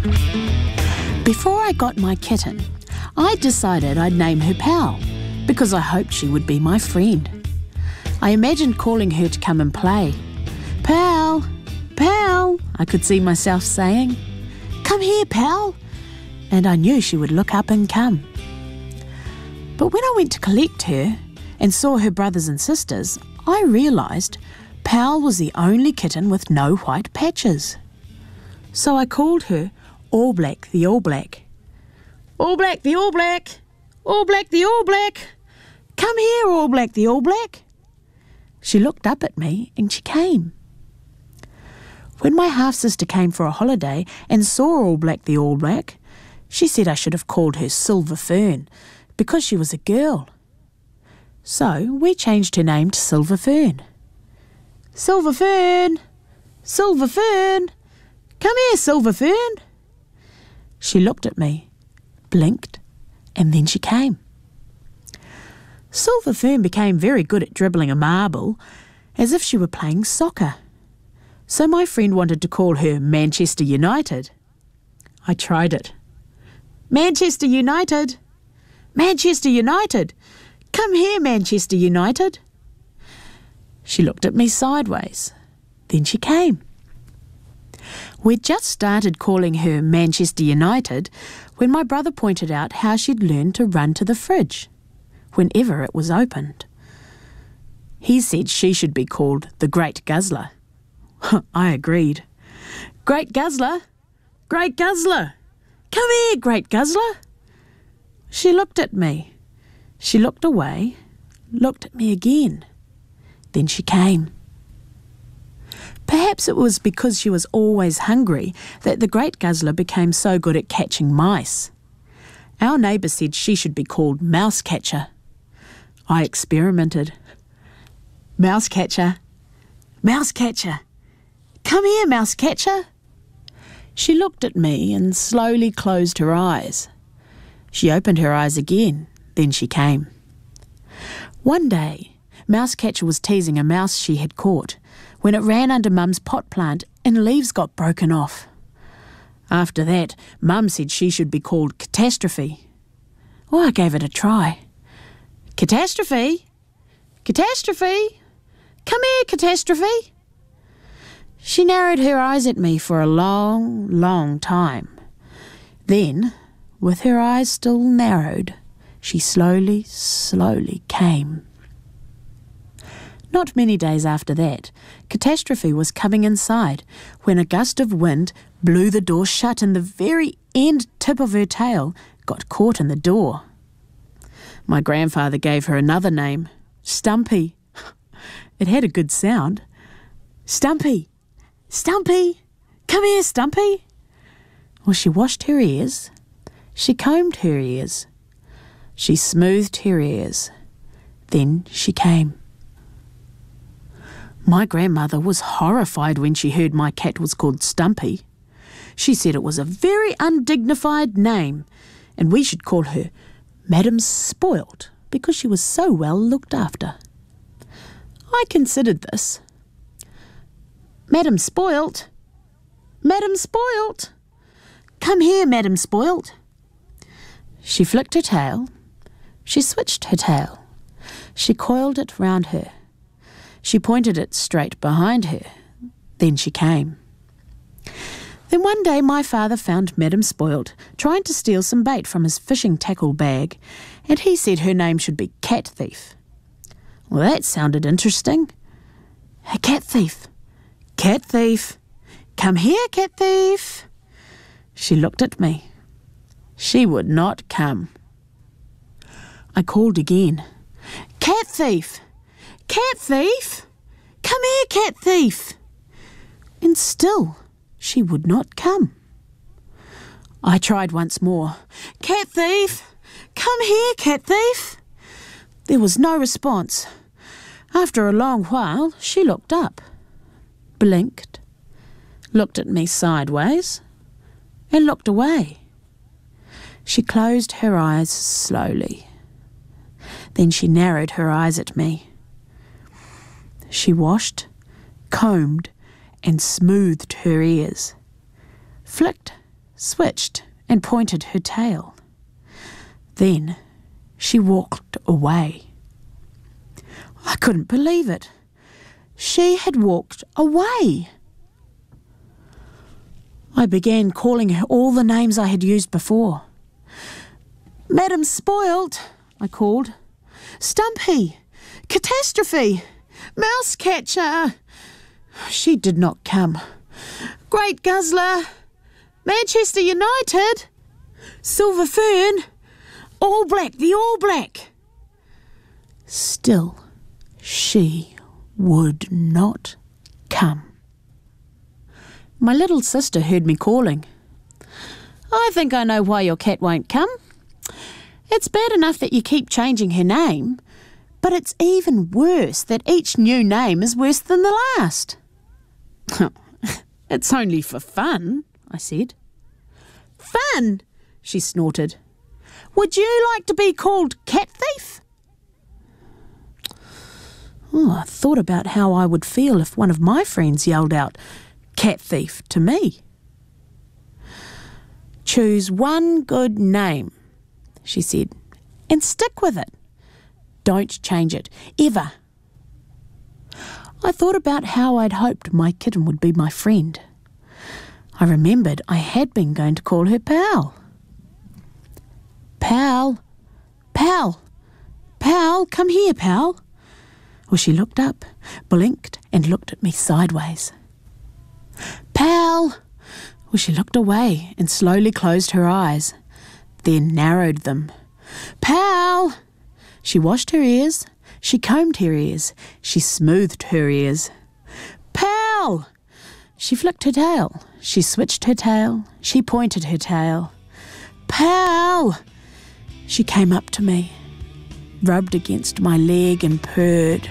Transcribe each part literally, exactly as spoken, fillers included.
Before I got my kitten, I decided I'd name her Pal because I hoped she would be my friend. I imagined calling her to come and play. "Pal, Pal," I could see myself saying. "Come here, Pal." And I knew she would look up and come. But when I went to collect her and saw her brothers and sisters, I realised Pal was the only kitten with no white patches. So I called her All Black the All Black. "All Black the All Black! All Black the All Black! Come here, All Black the All Black!" She looked up at me and she came. When my half-sister came for a holiday and saw All Black the All Black, she said I should have called her Silver Fern because she was a girl. So we changed her name to Silver Fern. "Silver Fern! Silver Fern! Come here, Silver Fern!" She looked at me, blinked, and then she came. Silver Fern became very good at dribbling a marble, as if she were playing soccer. So my friend wanted to call her Manchester United. I tried it. "Manchester United! Manchester United! Come here, Manchester United!" She looked at me sideways. Then she came. We'd just started calling her Manchester United when my brother pointed out how she'd learned to run to the fridge whenever it was opened. He said she should be called the Great Guzzler. I agreed. "Great Guzzler! Great Guzzler! Come here, Great Guzzler!" She looked at me. She looked away, looked at me again. Then she came. Perhaps it was because she was always hungry that the Great Guzzler became so good at catching mice. Our neighbour said she should be called Mouse Catcher. I experimented. "Mouse Catcher! Mouse Catcher! Come here, Mouse Catcher!" She looked at me and slowly closed her eyes. She opened her eyes again, then she came. One day, Mouse Catcher was teasing a mouse she had caught when it ran under Mum's pot plant and leaves got broken off. After that, Mum said she should be called Catastrophe. Oh, I gave it a try. "Catastrophe! Catastrophe! Come here, Catastrophe!" She narrowed her eyes at me for a long, long time. Then, with her eyes still narrowed, she slowly, slowly came. Not many days after that, Catastrophe was coming inside when a gust of wind blew the door shut and the very end tip of her tail got caught in the door. My grandfather gave her another name, Stumpy. It had a good sound. "Stumpy! Stumpy! Come here, Stumpy!" Well, she washed her ears. She combed her ears. She smoothed her ears. Then she came. My grandmother was horrified when she heard my cat was called Stumpy. She said it was a very undignified name and we should call her Madam Spoilt because she was so well looked after. I considered this. "Madam Spoilt! Madam Spoilt! Come here, Madam Spoilt!" She flicked her tail. She switched her tail. She coiled it round her. She pointed it straight behind her. Then she came. Then one day my father found Madam Spoilt trying to steal some bait from his fishing tackle bag, and he said her name should be Cat Thief. Well, that sounded interesting. "A cat thief! Cat Thief! Come here, Cat Thief!" She looked at me. She would not come. I called again. "Cat Thief! Cat Thief! Come here, Cat Thief!" And still she would not come. I tried once more. "Cat Thief! Come here, Cat Thief!" There was no response. After a long while, she looked up, blinked, looked at me sideways, and looked away. She closed her eyes slowly. Then she narrowed her eyes at me. She washed, combed, and smoothed her ears, flicked, switched and pointed her tail. Then she walked away. I couldn't believe it. She had walked away. I began calling her all the names I had used before. Madam Spoilt, I called. Stumpy, Catastrophe, Mousecatcher. She did not come. Great Guzzler, Manchester United, Silver Fern, All Black, the All Black. Still, she would not come. My little sister heard me calling. I think I know why your cat won't come. It's bad enough that you keep changing her name, but it's even worse that each new name is worse than the last. It's only for fun, I said. Fun? She snorted. Would you like to be called Cat Thief? Oh, I thought about how I would feel if one of my friends yelled out, Cat Thief, to me. Choose one good name, she said, and stick with it. Don't change it, ever. I thought about how I'd hoped my kitten would be my friend. I remembered I had been going to call her Pal. Pal, Pal, Pal, come here, Pal. Well, she looked up, blinked, and looked at me sideways. Pal! Well, she looked away and slowly closed her eyes, then narrowed them. Pal! She washed her ears, she combed her ears, she smoothed her ears. Pal! She flicked her tail, she switched her tail, she pointed her tail. Pal! She came up to me, rubbed against my leg and purred.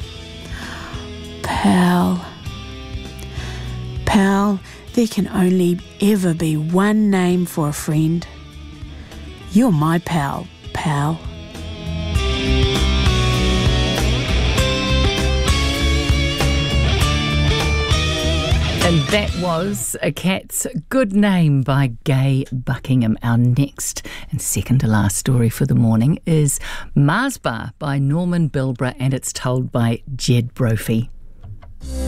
Pal. Pal, there can only ever be one name for a friend. You're my pal, Pal. And that was A Cat's Good Name by Gai Buckingham. Our next and second to last story for the morning is Mars Bar by Norman Bilbrough, and it's told by Jed Brophy.